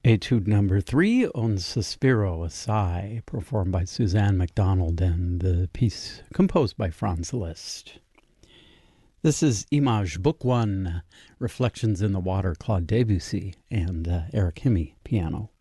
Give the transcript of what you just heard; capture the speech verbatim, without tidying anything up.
Etude number three, Un Sospiro Assai, performed by Suzanne MacDonald, and the piece composed by Franz Liszt. This is Image, Book One, Reflections in the Water, Claude Debussy, and uh, Eric Hemme, piano.